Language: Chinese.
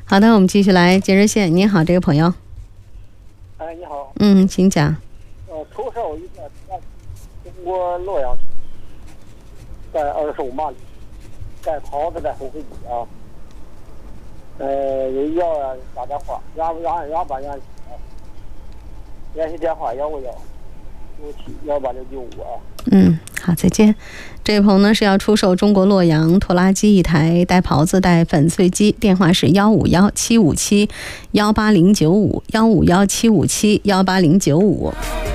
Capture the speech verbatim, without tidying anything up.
好的，我们继续来接热线。你好，这个朋友。 哎，你好。 嗯，请讲。 呃，出售一个中国洛阳在二十五码里，带袍子带后飞机啊。呃，有要啊打电话，幺幺幺八幺七啊，联系电话幺五幺五七幺八六九五啊。 嗯，好，再见。这位朋友呢是要出售中国洛阳拖拉机一台，带袍子带粉碎机，电话是幺五幺七五七幺八零九五幺五幺七五七幺八零九五。